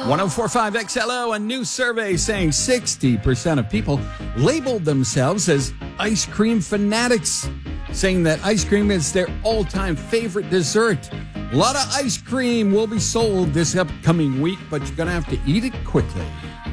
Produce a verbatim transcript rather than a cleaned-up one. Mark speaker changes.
Speaker 1: one oh four point five X L O, a new survey saying sixty percent of people labeled themselves as ice cream fanatics, saying that ice cream is their all-time favorite dessert. A lot of ice cream will be sold this upcoming week, but you're going to have to eat it quickly.